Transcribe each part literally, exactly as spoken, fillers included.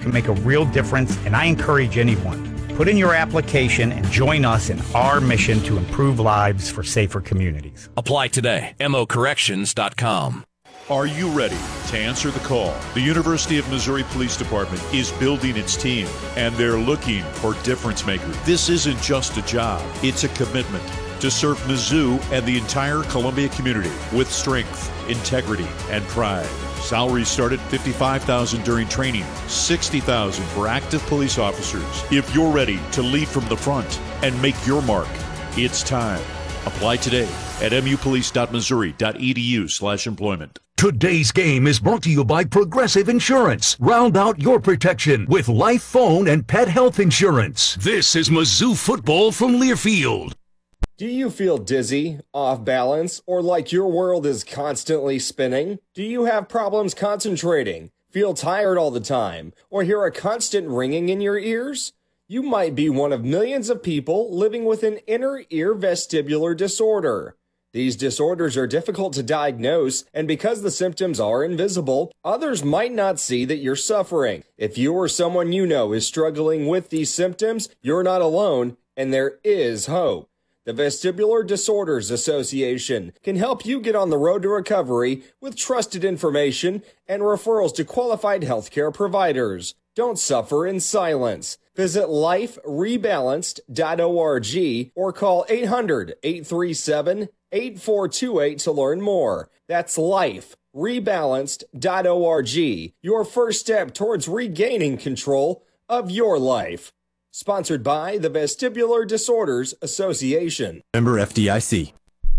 can make a real difference, and I encourage anyone, put in your application and join us in our mission to improve lives for safer communities. Apply today. M O corrections dot com. Are you ready to answer the call? The University of Missouri Police Department is building its team, and they're looking for difference makers. This isn't just a job, it's a commitment to serve Mizzou and the entire Columbia community with strength, integrity, and pride. Salaries start at fifty-five thousand dollars during training, sixty thousand dollars for active police officers. If you're ready to lead from the front and make your mark, it's time. Apply today at mupolice dot missouri dot e d u slash employment. Today's game is brought to you by Progressive Insurance. Round out your protection with life, phone, and pet health insurance. This is Mizzou football from Learfield. Do you feel dizzy, off balance, or like your world is constantly spinning? Do you have problems concentrating, feel tired all the time, or hear a constant ringing in your ears? You might be one of millions of people living with an inner ear vestibular disorder. These disorders are difficult to diagnose, and because the symptoms are invisible, others might not see that you're suffering. If you or someone you know is struggling with these symptoms, you're not alone, and there is hope. The Vestibular Disorders Association can help you get on the road to recovery with trusted information and referrals to qualified healthcare providers. Don't suffer in silence. Visit life rebalanced dot org or call eight hundred, eight three seven, eight four two eight to learn more. That's life rebalanced dot org, your first step towards regaining control of your life. Sponsored by the Vestibular Disorders Association. Member F D I C.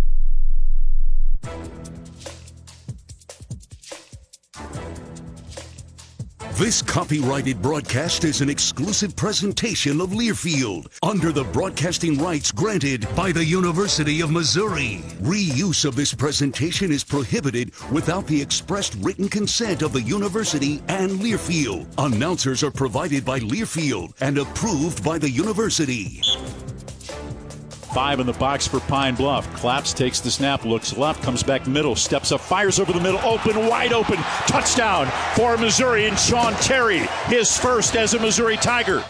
This copyrighted broadcast is an exclusive presentation of Learfield under the broadcasting rights granted by the University of Missouri. Reuse of this presentation is prohibited without the expressed written consent of the university and Learfield. Announcers are provided by Learfield and approved by the university. Five in the box for Pine Bluff. Claps, takes the snap, looks left, comes back middle, steps up, fires over the middle, open, wide open. Touchdown for Missouri and Sean Terry, his first as a Missouri Tiger.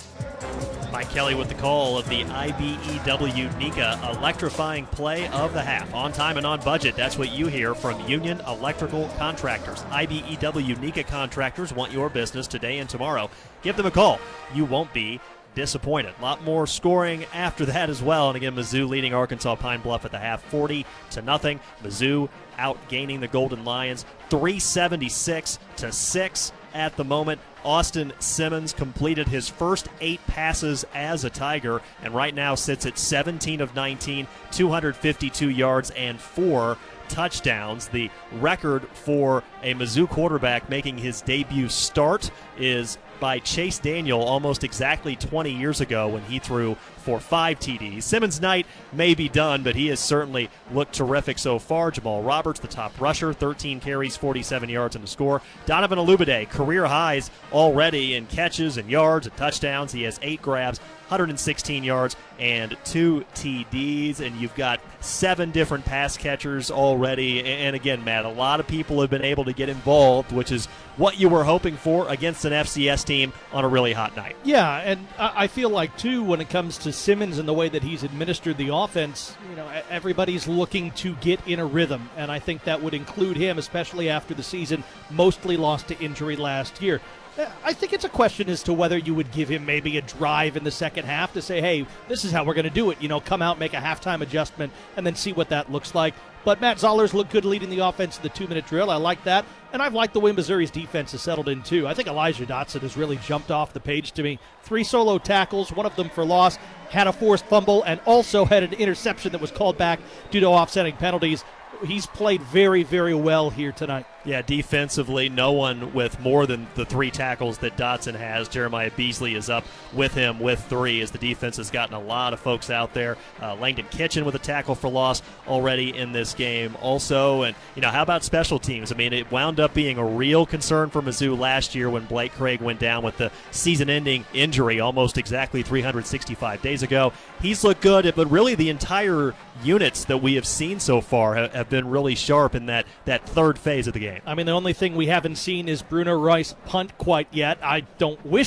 Mike Kelly with the call of the I B E W NECA electrifying play of the half. On time and on budget. That's what you hear from Union Electrical Contractors. I B E W NECA contractors want your business today and tomorrow. Give them a call. You won't be disappointed. A lot more scoring after that as well. And again, Mizzou leading Arkansas Pine Bluff at the half, forty to nothing. Mizzou outgaining the Golden Lions, three seventy-six to six at the moment. Austin Simmons completed his first eight passes as a Tiger, and right now sits at seventeen of nineteen, two hundred fifty-two yards and four touchdowns. The record for a Mizzou quarterback making his debut start is by Chase Daniel almost exactly twenty years ago when he threw for five T Ds. Simmons' night may be done, but he has certainly looked terrific so far. Jamal Roberts, the top rusher, thirteen carries, forty-seven yards in the score. Donovan Alubade, career highs already in catches and yards and touchdowns. He has eight grabs, one hundred sixteen yards, and two T Ds, and you've got seven different pass catchers already. And again, Matt, a lot of people have been able to get involved, which is what you were hoping for against an F C S team on a really hot night. Yeah, and I feel like, too, when it comes to Simmons and the way that he's administered the offense, you know, everybody's looking to get in a rhythm, and I think that would include him, especially after the season mostly lost to injury last year. I think it's a question as to whether you would give him maybe a drive in the second half to say, hey, this is how we're going to do it. You know, come out, make a halftime adjustment, and then see what that looks like. But Matt Zoller's looked good leading the offense in the two-minute drill. I like that. And I've liked the way Missouri's defense has settled in, too. I think Elijah Dotson has really jumped off the page to me. Three solo tackles, one of them for loss, had a forced fumble, and also had an interception that was called back due to offsetting penalties. He's played very, very well here tonight. Yeah, defensively, no one with more than the three tackles that Dotson has. Jeremiah Beasley is up with him with three as the defense has gotten a lot of folks out there. Uh, Langdon Kitchen with a tackle for loss already in this game also. And, you know, how about special teams? I mean, it wound up being a real concern for Mizzou last year when Blake Craig went down with the season-ending injury almost exactly three hundred sixty-five days ago. He's looked good, but really the entire units that we have seen so far have, have been really sharp in that, that third phase of the game. I mean, the only thing we haven't seen is Bruno Rice punt quite yet. I don't wish